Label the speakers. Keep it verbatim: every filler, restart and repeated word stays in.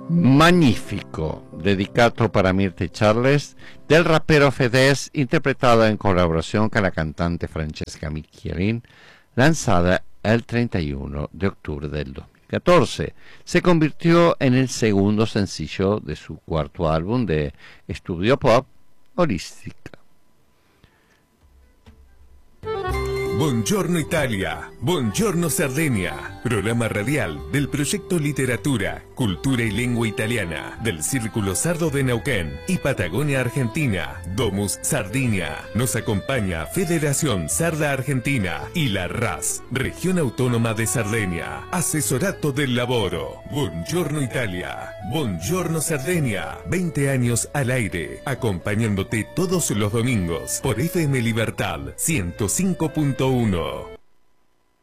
Speaker 1: Magnifico, dedicato para Mirte Charles, del rapero Fedez, interpretada en colaboración con la cantante Francesca Michelin, lanzada el treinta y uno de octubre del dos mil catorce. Se convirtió en el segundo sencillo de su cuarto álbum de estudio pop, Holística.
Speaker 2: Buongiorno Italia, Buongiorno Sardegna, programa radial del proyecto Literatura, Cultura y Lengua Italiana del Círculo Sardo de Neuquén y Patagonia Argentina, Domus Sardinia. Nos acompaña Federación Sarda Argentina y la R A S, Región Autónoma de Sardegna, Asesorato del Laboro. Buongiorno Italia, Buongiorno Sardegna, veinte años al aire, acompañándote todos los domingos por F M Libertad ciento cinco punto uno.